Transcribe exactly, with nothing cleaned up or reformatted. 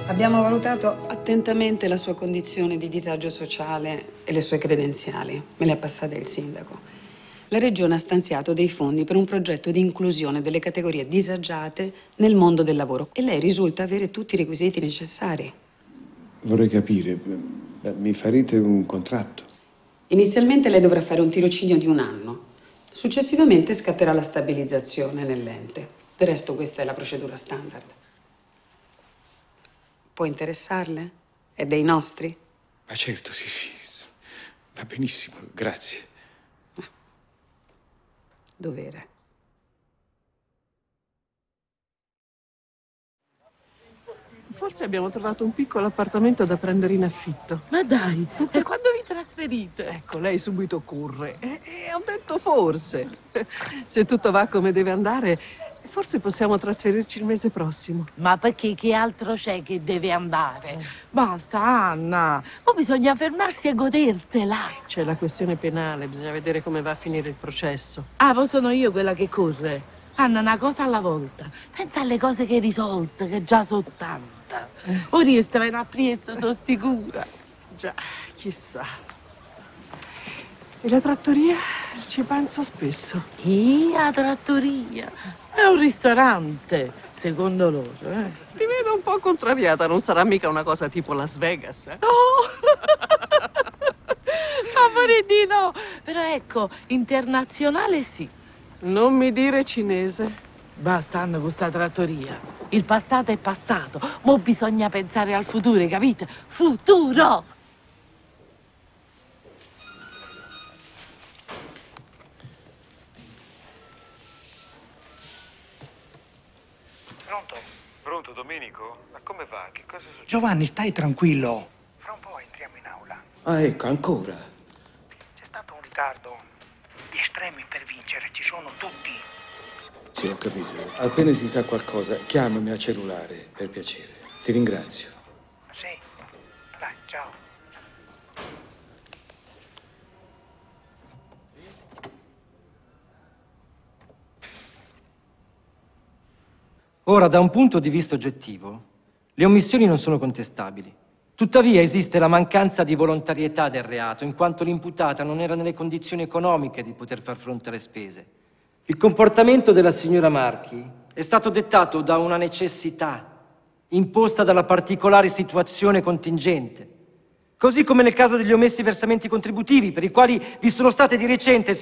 Abbiamo valutato attentamente la sua condizione di disagio sociale e le sue credenziali. Me le ha passate il sindaco. La Regione ha stanziato dei fondi per un progetto di inclusione delle categorie disagiate nel mondo del lavoro e lei risulta avere tutti i requisiti necessari. Vorrei capire, beh, mi farete un contratto? Inizialmente lei dovrà fare un tirocinio di un anno. Successivamente scatterà la stabilizzazione nell'ente. Del resto questa è la procedura standard. Può interessarle? È dei nostri? Ma certo, sì, sì. Va benissimo, grazie. Dovere. Forse abbiamo trovato un piccolo appartamento da prendere in affitto. Ma dai, e quando vi trasferite? Ecco, lei subito corre. E, e ho detto forse. Se tutto va come deve andare, forse possiamo trasferirci il mese prossimo. Ma perché che altro c'è che deve andare? Basta, Anna. Poi bisogna fermarsi e godersela. C'è la questione penale, bisogna vedere come va a finire il processo. Ah, poi sono io quella che corre. Anna, una cosa alla volta. Pensa alle cose che hai risolto, che già sono tante. Ora io stavo in appresso, sono sicura. Già, chissà. E la trattoria? Ci penso spesso. E la trattoria? È un ristorante, secondo loro, eh? Ti vedo un po' contrariata, non sarà mica una cosa tipo Las Vegas, eh? No! Amore di no! Però ecco, internazionale sì. Non mi dire cinese. Basta, Anna, con sta trattoria. Il passato è passato. Mo' bisogna pensare al futuro, capite? Futuro! Pronto? Pronto, Domenico? Ma come va? Che cosa succede? Giovanni, stai tranquillo. Fra un po' entriamo in aula. Ah, ecco, ancora. C'è stato un ritardo. Gli estremi per vincere ci sono tutti. Sì, ho capito. Appena si sa qualcosa, chiamami al cellulare, per piacere. Ti ringrazio. Sì. Dai, ciao. Ora, da un punto di vista oggettivo, le omissioni non sono contestabili. Tuttavia esiste la mancanza di volontarietà del reato, in quanto l'imputata non era nelle condizioni economiche di poter far fronte alle spese. Il comportamento della signora Marchi è stato dettato da una necessità imposta dalla particolare situazione contingente, così come nel caso degli omessi versamenti contributivi, per i quali vi sono state di recente